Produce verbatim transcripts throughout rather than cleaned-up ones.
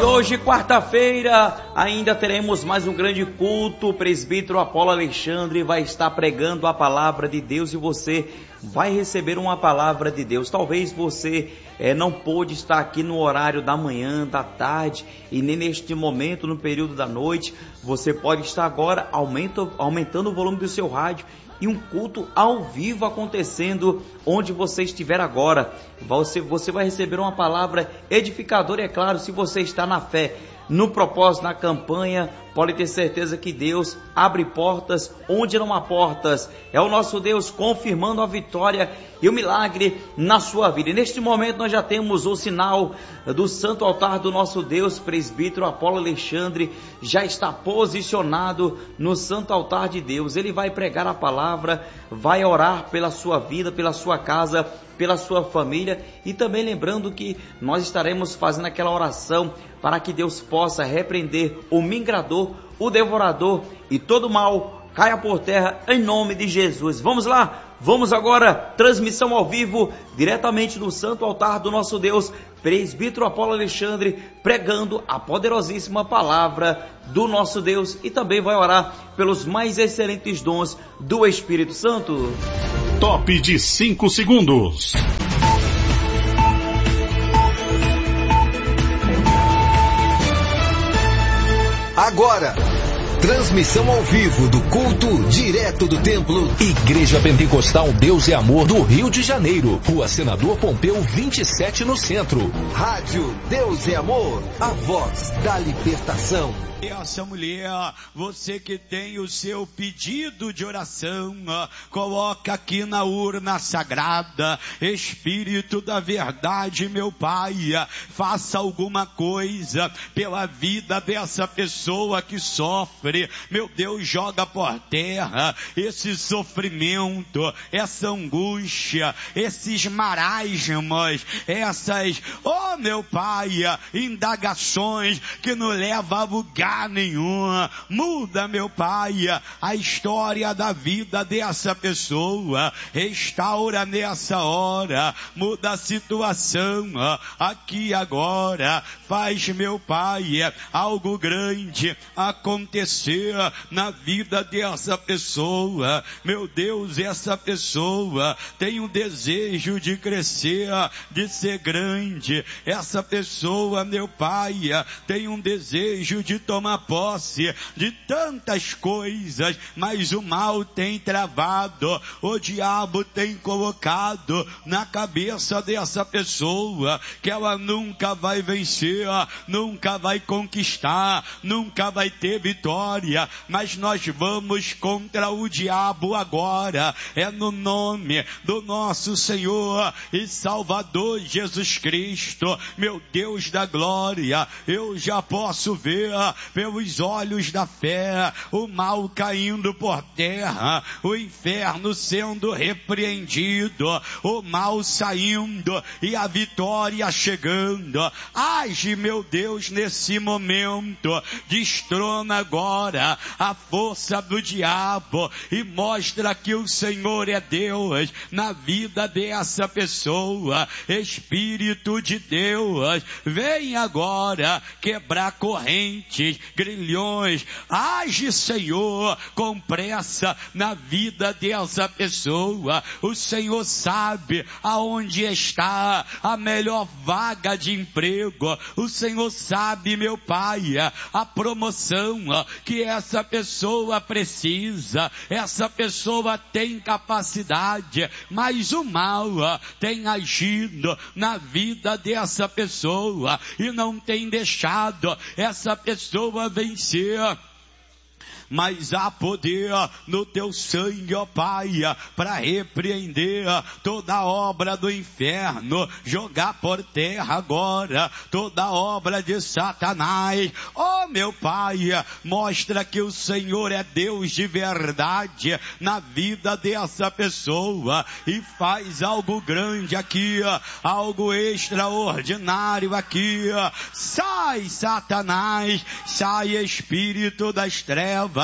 hoje, quarta-feira, ainda teremos mais um grande culto. O presbítero Apolo Alexandre vai estar pregando a palavra de Deus e você vai receber uma palavra de Deus. Talvez você é, não pôde estar aqui no horário da manhã, da tarde e nem neste momento, no período da noite. Você pode estar agora aumenta, aumentando o volume do seu rádio e um culto ao vivo acontecendo onde você estiver agora. Você, você vai receber uma palavra edificadora, e é claro, se você está na fé, no propósito, na campanha, pode ter certeza que Deus abre portas onde não há portas. É o nosso Deus confirmando a vitória e o milagre na sua vida. E neste momento nós já temos o sinal do santo altar do nosso Deus. Presbítero Apolo Alexandre já está posicionado no santo altar de Deus. Ele vai pregar a palavra, vai orar pela sua vida, pela sua casa, pela sua família, e também lembrando que nós estaremos fazendo aquela oração para que Deus possa repreender o mingrador, o devorador e todo mal caia por terra em nome de Jesus. Vamos lá, vamos agora, transmissão ao vivo, diretamente do santo altar do nosso Deus, presbítero Apolo Alexandre, pregando a poderosíssima palavra do nosso Deus, e também vai orar pelos mais excelentes dons do Espírito Santo. Top de cinco segundos. Agora, transmissão ao vivo do culto direto do templo Igreja Pentecostal Deus é Amor do Rio de Janeiro, Rua Senador Pompeu vinte e sete no centro. Rádio Deus é Amor, a voz da libertação. Essa mulher, você que tem o seu pedido de oração, coloca aqui na urna sagrada. Espírito da verdade, meu Pai, faça alguma coisa pela vida dessa pessoa que sofre. Meu Deus, joga por terra esse sofrimento, essa angústia, esses marasmos, essas, oh meu Pai, indagações que não levam a lugar nenhuma. Muda, meu Pai, a história da vida dessa pessoa. Restaura nessa hora. Muda a situação aqui agora. Faz, meu Pai, algo grande acontecer na vida dessa pessoa. Meu Deus, essa pessoa tem um desejo de crescer, de ser grande. Essa pessoa, meu Pai, tem um desejo de tomar posse de tantas coisas, mas o mal tem travado, o diabo tem colocado na cabeça dessa pessoa que ela nunca vai vencer, nunca vai conquistar, nunca vai ter vitória. Mas nós vamos contra o diabo agora, é no nome do nosso Senhor e Salvador Jesus Cristo. Meu Deus da glória, eu já posso ver pelos olhos da fé o mal caindo por terra, o inferno sendo repreendido, o mal saindo e a vitória chegando. Age, meu Deus, nesse momento, destrona agora a força do diabo e mostra que o Senhor é Deus na vida dessa pessoa. Espírito de Deus, vem agora quebrar correntes, grilhões. Age, Senhor, com pressa na vida dessa pessoa. O Senhor sabe aonde está a melhor vaga de emprego. O Senhor sabe, meu Pai, a promoção que essa pessoa precisa. Essa pessoa tem capacidade, mas o mal tem agido na vida dessa pessoa e não tem deixado essa pessoa vencer. Mas há poder no teu sangue, ó Pai, para repreender toda obra do inferno, jogar por terra agora toda obra de Satanás. Ó meu Pai, mostra que o Senhor é Deus de verdade na vida dessa pessoa e faz algo grande aqui, algo extraordinário aqui. Sai, Satanás, sai, espírito das trevas,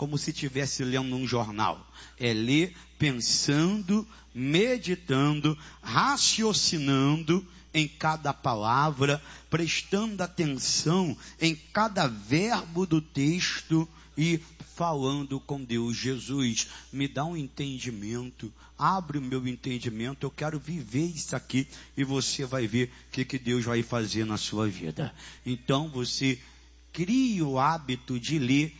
como se estivesse lendo um jornal. É ler pensando, meditando, raciocinando em cada palavra, prestando atenção em cada verbo do texto e falando com Deus. Jesus, me dá um entendimento, abre o meu entendimento, eu quero viver isso aqui, e você vai ver o que, que Deus vai fazer na sua vida. Então você crie o hábito de ler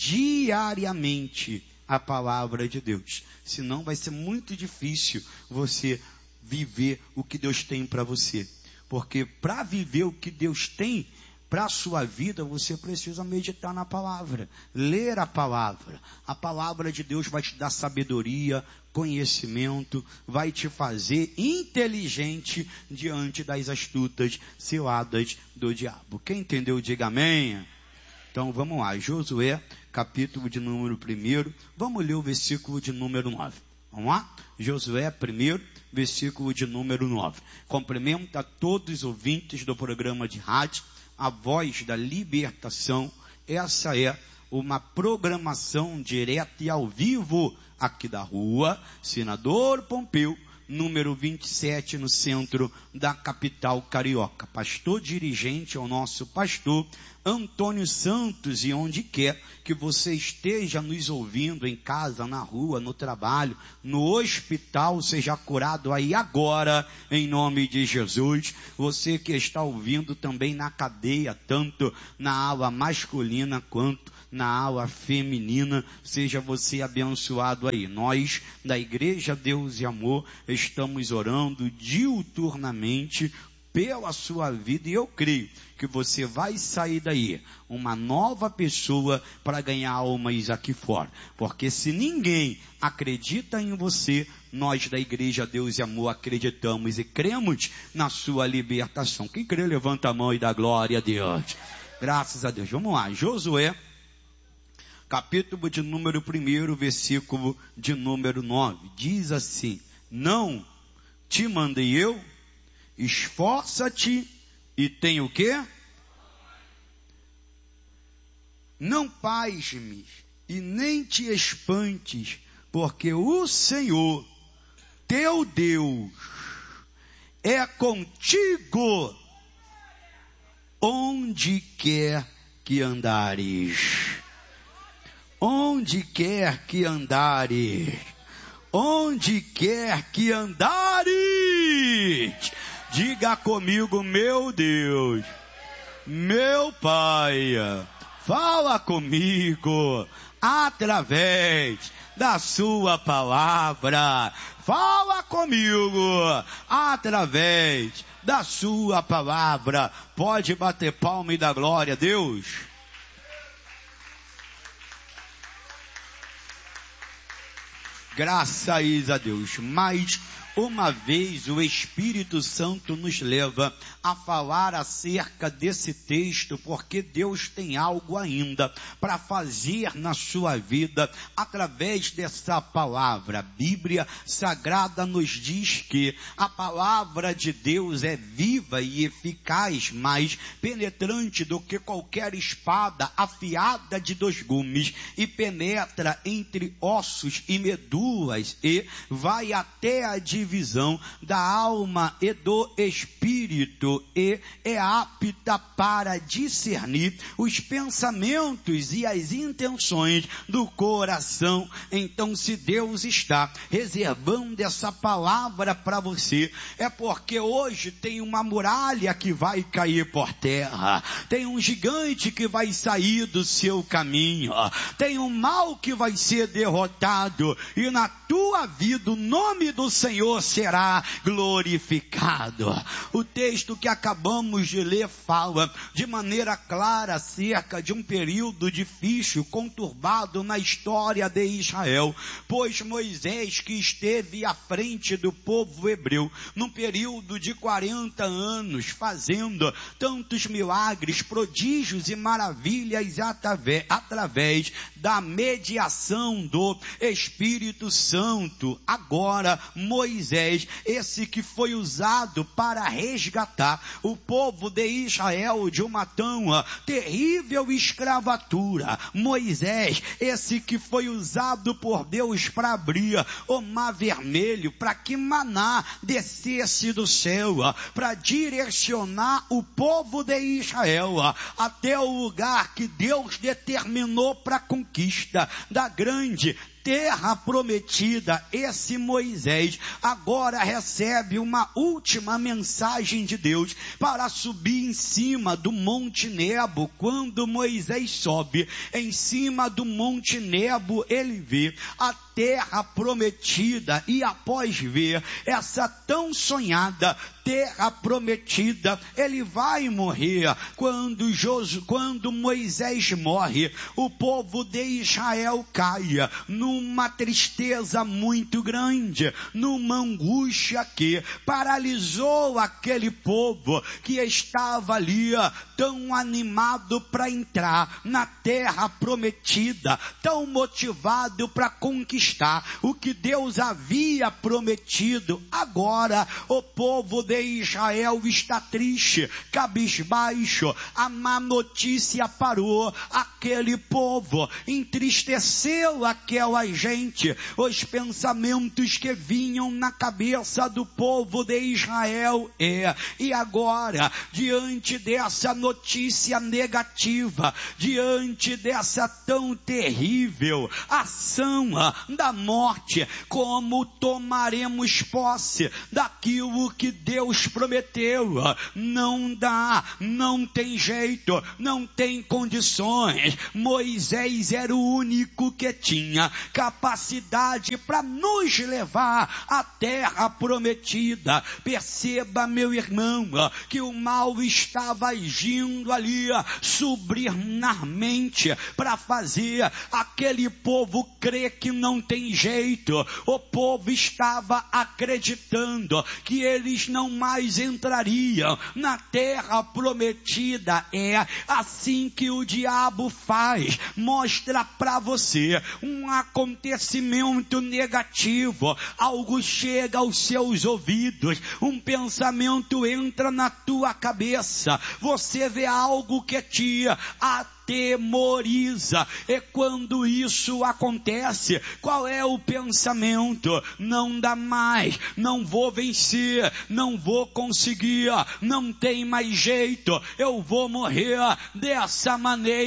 diariamente a palavra de Deus, senão vai ser muito difícil você viver o que Deus tem para você, porque para viver o que Deus tem para a sua vida, você precisa meditar na palavra, ler a palavra. A palavra de Deus vai te dar sabedoria, conhecimento, vai te fazer inteligente diante das astutas ciladas do diabo. Quem entendeu, diga amém. Então vamos lá, Josué, capítulo de número primeiro, vamos ler o versículo de número nove. Vamos lá? Josué primeiro, versículo de número nove. Cumprimento a todos os ouvintes do programa de rádio, A Voz da Libertação. Essa é uma programação direta e ao vivo aqui da rua Senador Pompeu, número vinte e sete, no centro da capital carioca. Pastor dirigente é o nosso pastor Antônio Santos, e onde quer que você esteja nos ouvindo, em casa, na rua, no trabalho, no hospital, seja curado aí agora, em nome de Jesus. Você que está ouvindo também na cadeia, tanto na ala masculina quanto na ala feminina, seja você abençoado aí. Nós, da Igreja Deus e Amor, estamos orando diuturnamente pela sua vida, e eu creio que você vai sair daí uma nova pessoa para ganhar almas aqui fora, porque se ninguém acredita em você, nós da Igreja Deus e Amor acreditamos e cremos na sua libertação. Quem crê, levanta a mão e dá glória a Deus. Graças a Deus. Vamos lá, Josué, capítulo de número primeiro, versículo de número nove, diz assim: não te mandei eu? Esforça-te e tem o quê? Não pasmes e nem te espantes, porque o Senhor, teu Deus, é contigo onde quer que andares. Onde quer que andares. Onde quer que andares. Diga comigo, meu Deus, meu Pai, fala comigo através da sua palavra. Fala comigo através da sua palavra. Pode bater palma e dar glória a Deus. Graças a Deus. Mas uma vez o Espírito Santo nos leva a falar acerca desse texto, porque Deus tem algo ainda para fazer na sua vida através dessa palavra. A Bíblia Sagrada nos diz que a palavra de Deus é viva e eficaz, mais penetrante do que qualquer espada afiada de dois gumes, e penetra entre ossos e medulas e vai até a divisão da alma e do espírito, e é apta para discernir os pensamentos e as intenções do coração. Então, se Deus está reservando essa palavra para você, é porque hoje tem uma muralha que vai cair por terra, tem um gigante que vai sair do seu caminho, tem um mal que vai ser derrotado, e na tua vida o nome do Senhor será glorificado. O texto que acabamos de ler fala de maneira clara acerca de um período difícil, conturbado na história de Israel, pois Moisés, que esteve à frente do povo hebreu num período de quarenta anos, fazendo tantos milagres, prodígios e maravilhas através da mediação do Espírito Santo, agora Moisés Moisés, esse que foi usado para resgatar o povo de Israel de uma tão terrível escravatura. Moisés, esse que foi usado por Deus para abrir o mar vermelho, para que maná descesse do céu, para direcionar o povo de Israel até o lugar que Deus determinou para a conquista da grande terra prometida. Esse Moisés agora recebe uma última mensagem de Deus para subir em cima do Monte Nebo. Quando Moisés sobe em cima do Monte Nebo, ele vê a terra prometida, e após ver essa tão sonhada terra prometida, ele vai morrer. Quando, Josu, quando Moisés morre, o povo de Israel cai numa tristeza muito grande, numa angústia que paralisou aquele povo que estava ali tão animado para entrar na terra prometida, tão motivado para conquistar o que Deus havia prometido. Agora o povo de Israel está triste, cabisbaixo. A má notícia parou aquele povo, entristeceu aquela gente. Os pensamentos que vinham na cabeça do povo de Israel é: e agora, diante dessa notícia negativa, diante dessa tão terrível ação da morte, como tomaremos posse daquilo que Deus prometeu? Não dá, não tem jeito, não tem condições. Moisés era o único que tinha capacidade para nos levar à terra prometida. Perceba, meu irmão, que o mal estava agindo ali subliminarmente para fazer aquele povo crer que não tem jeito. O povo estava acreditando que eles não mais entrariam na terra prometida. É assim que o diabo faz. Mostra para você um acontecimento negativo, algo chega aos seus ouvidos, um pensamento entra na tua cabeça, você vê algo que te atemoriza. E quando isso acontece, qual é o pensamento? Não dá mais, não vou vencer, não vou conseguir, não tem mais jeito, eu vou morrer dessa maneira.